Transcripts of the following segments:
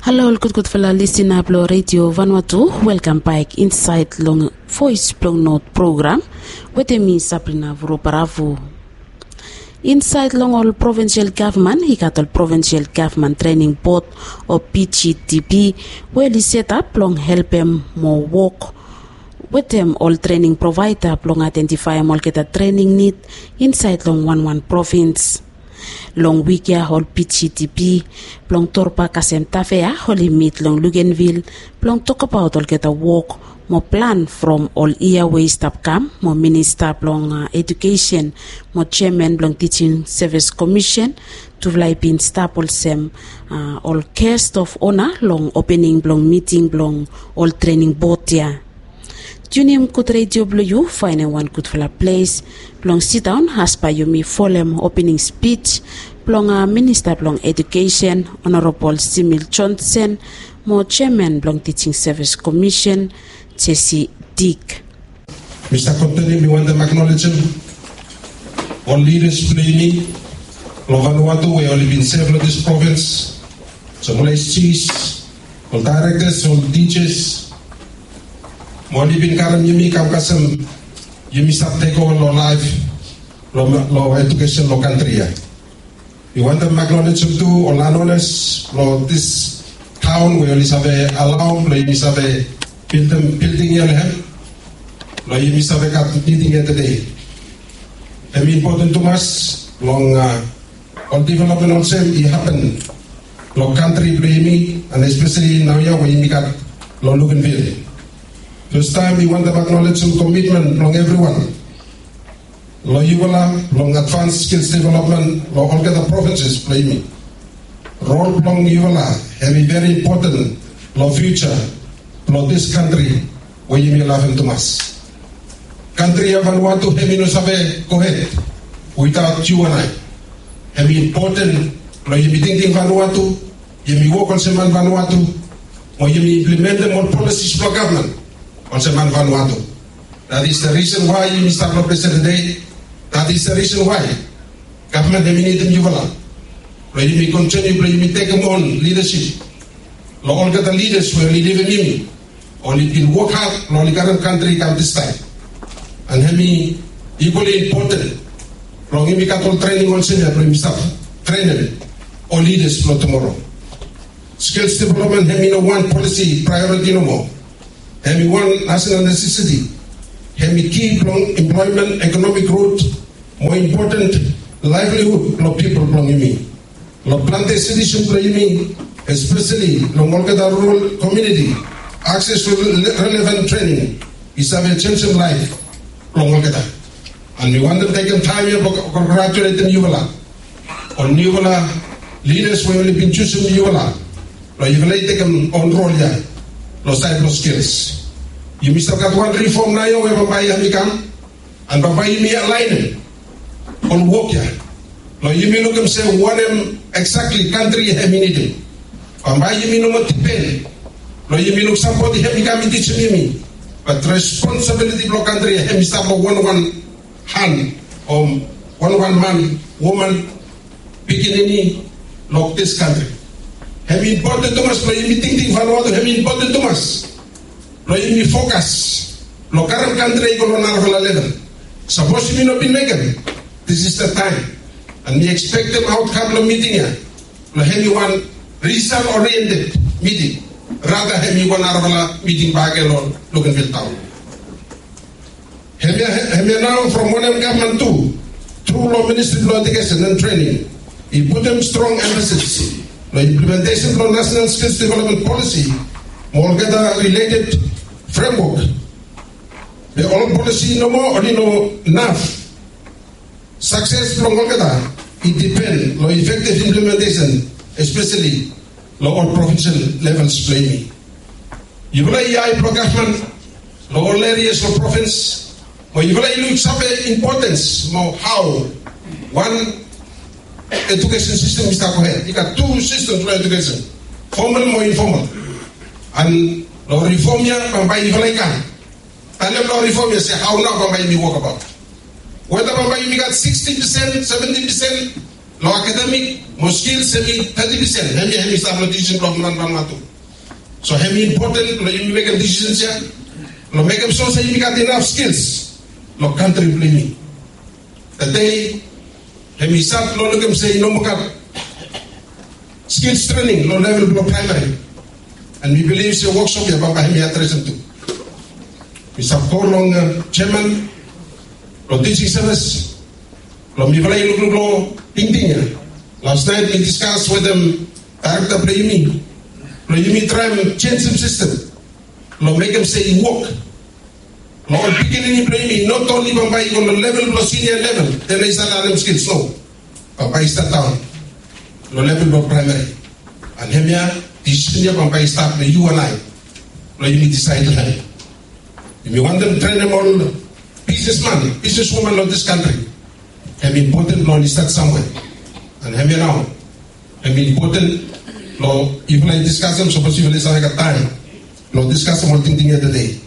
Hello, good fella, listen up, lo Radio Vanuatu. Welcome back inside long voice long note program. With me, Sabrina Vuroparavu. Inside long all provincial government, he got all provincial government training board or PGTB, where he set up long help them more work with them all training provider long identify all get a training need inside long one province. Long weekya hol PGTB, long torpa kasem tafea, holy meet long Luganville, long talk about all get a walk, more plan from all airways tap cam, more minister long education, more chairman long teaching service commission, to fly pin staple sem all care stuff honor long opening long meeting long all training board ya. Junior could radio blue, find one good for a place. Long sit down, has by you me follow opening speech. Long Minister long Education, Honorable Simil Johnson, more Chairman long Teaching Service Commission, Jesse Dick. Mr. Contoni, we want to acknowledge him. All leaders play me. Vanuatu, we only been several of this province. So all chiefs, all directors, all teachers. Moli bin karam yumi kam kasam yumi start take over lo life lo education lo country ya. We want to acknowledge to all honors lo this town where is have allow lo yumi have building ya lehem lo yumi have kat meeting ya today. Very important to us long all development also happen lo country blaming and especially now ya where yumi kat lo Luganville. This time we want to acknowledge some commitment from everyone. Lo Yuvala, long advanced skills development, lo all the provinces play me. Role long Yuvala, having very important lo future, lo this country, where you may love him to us. Country of Vanuatu, having no sabe, go ahead, without you and I. Having important, lo you be thinking Vanuatu, you may work on Seman Vanuatu, or you may implement them on policies for government. On Seman Vanuatu. That is the reason why Mr. President today. That is the reason why government nominated Yuvala. Let me continue, let me take them on leadership. All the leaders will lead him. Only can work hard, only current country come this time. And me equally important. Long him got all training on senior Mr. Training all leaders for tomorrow. Skills development, no one policy priority no more. And one national necessity. And we keep long employment, economic growth, more important livelihood of people from me. Lo planted citizen from me, especially long rural community, access to relevant training is a change in life. Long and we want to take time here to congratulate the Yuvala. On Yuvala leaders we only been choosing Yuvala. Lo Yuvala take them on role here. Los type of skills. You must have got one reform now where Babai Amikam and Babai me align on work here. Now you may look and say what exactly country have needed. Babai you may know what to pay. Now you may look somebody have become teaching me. But responsibility for country have me start one hand or one man, woman beginning of this country. Have important to us, you be thinking Vanuatu have important to us. You be focus. Lo current country go on our level. Suppose you not be making. This is the time. And we expect them outcome of meeting here. Lo have you one result oriented meeting. Rather have you one our meeting back alone Luganville town. Have you now from one government too, through law Ministry of Education and Training. He put them strong emphasis. The implementation of national skills development policy, more together related framework. The all policy no more or no enough. Success from together, it depends on effective implementation, especially lower provincial levels play me. You will AI government, lower areas of province, or you will look some importance more how one education system is not correct. You got two systems for education, formal or informal. And the reform here, Bambai Nicolaikan. And the reform here say how now Bambai me walk about. Whether Bambai me got 60%, 70%, lo academic, mo skills semi 30%. Hemi start decision block man matu. So hemi important lo you make a decision here. Lo make them so say you got enough skills. Lo country play me. Today, hemi start lo look say no more skills training lo level below primary. And we believe the workshop ya baba hemi address too. We support long chairman lo teaching service lo mi valai lo tingtingnya. Last night we discussed with them director Brahimi. Brahimi try to change the system. Lo make them say work. Lo beginning Brahimi not only by on the level plus senior level. Then they start them skills no. By start down. Lo level of primary. And hemia decision by start the you and I. Lo you need decide to have. If you want them to train them all businessman, businesswoman of this country, have important law is start somewhere. And have now. Have important law, if I discuss them, suppose you will have time. Law discuss them one thing the other day.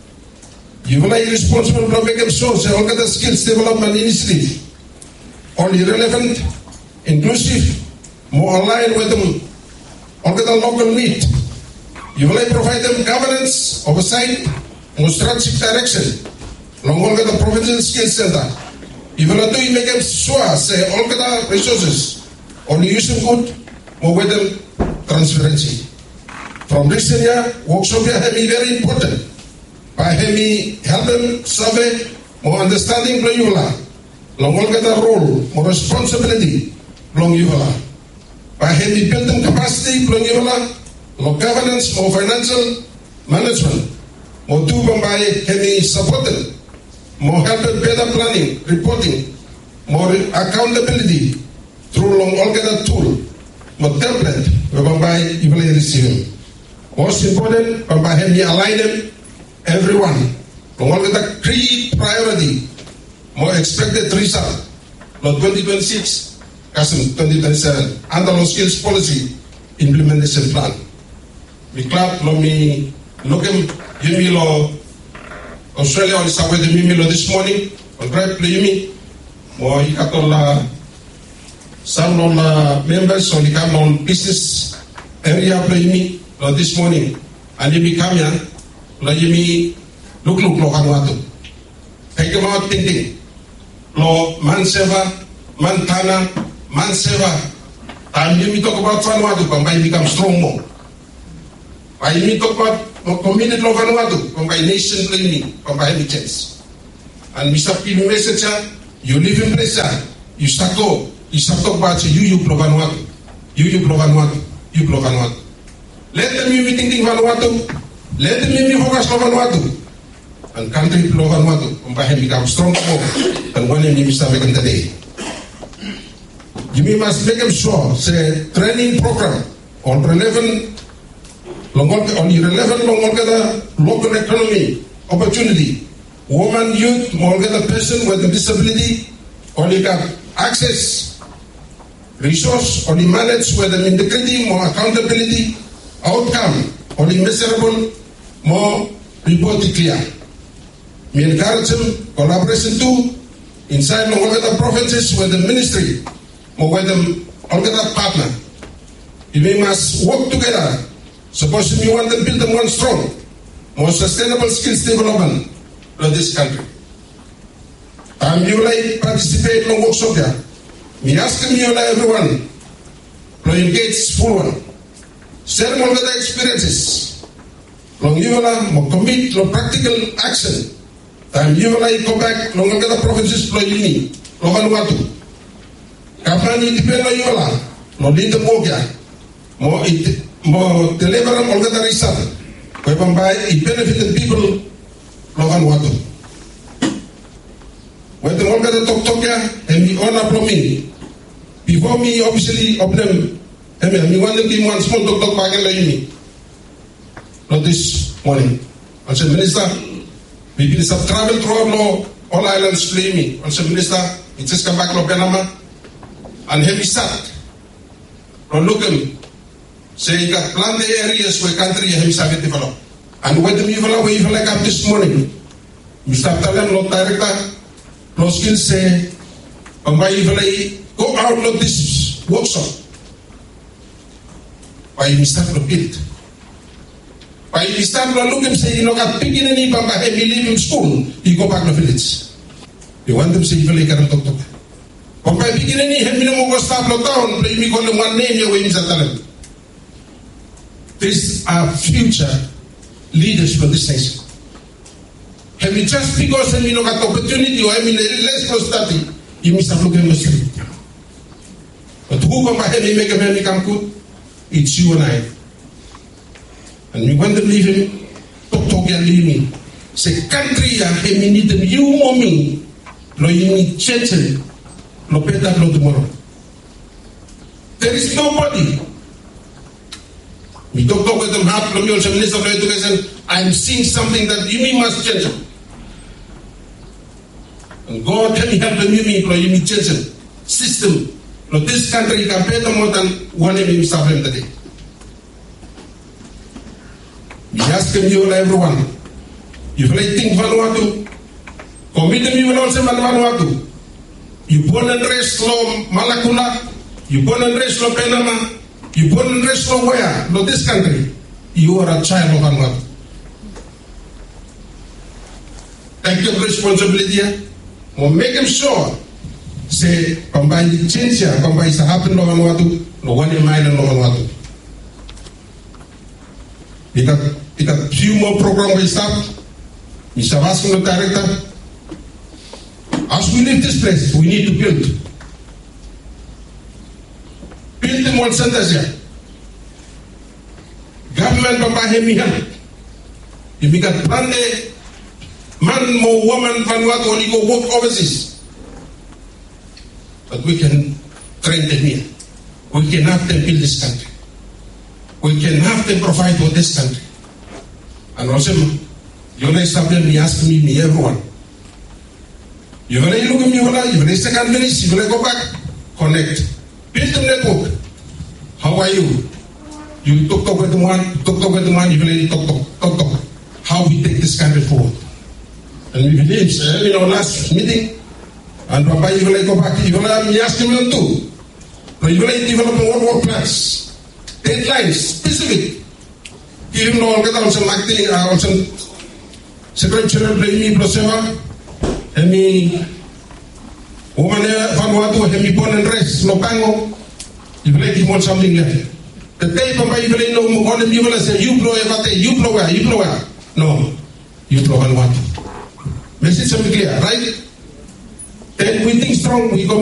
You will be responsible for making sure say all the skills development initiative, all irrelevant, inclusive, more aligned with them, all the local need. You will provide them governance, oversight, and strategic direction. Long all the provincial skills center. You will do make them sure say all the resources only using good or with them transparency. From recent year, workshop here have been very important. By having help them survey more understanding from you long all the role, more responsibility from you by having built them capacity from you more governance, more financial management, more do by having supported, more help with better planning, reporting, more accountability through long all the tool, more template whereby you will receive. Most important, by having align them everyone, from all the key priority, more expected result, not 2026, custom 2027, under the skills policy implementation plan. We clap, me look him, give me law, Australia on the way the Mimilo this morning, on drive play me, or he got all some on members, or he come on business area play me, or this morning, and he come here. Lagi look lo Vanuatu. Take them out thinking. Lo man seva, man tana, man seva. Time you talk about Vanuatu, Pampai become strong more. Why you talk about committed lo Vanuatu, Pampai nation planning, Pampai any chance. And Mr. P message, you live in pressure, you start talk about you pro Vanuatu, you pro Vanuatu, you pro Vanuatu. Let them be thinking Vanuatu. Let them be focused on Vanuatu and country below Vanuatu and become strong more than one in Mr. Megan today. You must make them sure, say, training program on relevant local economy opportunity. Woman, youth, more the person with a disability, only got access, resource, only manage with an integrity, more accountability, outcome, only measurable, more report clear. We encourage them collaboration too inside all the provinces with the ministry or with them all the partner. We must work together. Suppose we want to build them one strong, more sustainable skills development for this country. And you like participate in the workshop here. We ask them you like everyone to engage full one. Share all the experiences. Long you will commit to practical action. And you will go back long the provinces to uni, long Vanuatu. Kapani depend on you no lead the more deliver all the result. Whereby it benefited people long Vanuatu. When the longer the talk and we honor from me. Before me obviously of them, me want to give one small talk back in the uni. Not this morning. I said, Minister, we did some travel through all islands play me. I said, Minister, we just come back to Panama and heavy start. Look at me. Say, you got plenty areas where country heavy start develop. And when the people we like up this morning, Mr. Talan, Lord Director, no skills say, Pambai go out of this workshop. Why you start to build? Why you start to look and say, you know, at beginning, Papa, hey, me leave him school, you go back to village. You want them to say, you will get talk. Papa, beginning, hey, me no go stop no town, play me call them one name, your way, Mr. These are future leaders for this nation. Have you just because you know got opportunity or I mean let's go study, you must have look at Muslim. But who come back and make a man become good? It's you and I. And we want to leave him, talk and leave me. Say country and we need them you or me. No you need change. No better no tomorrow. There is nobody. We talk with them half from your Minister of Education. I'm seeing something that you must change. And God can help them you need change system. No, this country can pay them more than one name sovereign today. We ask you everyone. If you think Vanuatu, commit them you will also Vanuatu. You born and raised law Malakula, you born and raised law Panama. You born and raised nowhere, not this country. You are a child of Vanuatu. Take your responsibility. Or make him sure. Say, Pambai change here, Pambai is a happen no Vanuatu, no one in mind no Vanuatu. We got a few more programs we start. Mr. Vasco, the director. As we leave this place, we need to build. Build them all centers here. Government Pambai me help. If we got brande man, more woman, Vanuatu only go work overseas. But we can train them here. We can have them build this country. We can have them provide for this country. And also, you know, something me ask me everyone. You will look at me, you will second minutes, you will go back, connect. Build the network. How are you? You talk with the one, you will talk. How we take this country forward. And we believe, in our last meeting, and Papa, you will go back, you will ask him too. You will develop more work plans, deadlines, specific. Give him all get on some acting, on some secretary, play me, Proseva, and me, woman, Vanuatu, and me, born and raised, no pango. You will give him something left. The day Papa, you will know more than you will say, you blow everything, you blow where? No, you blow Vanuatu. Message is clear, right? Then we think strong, we go.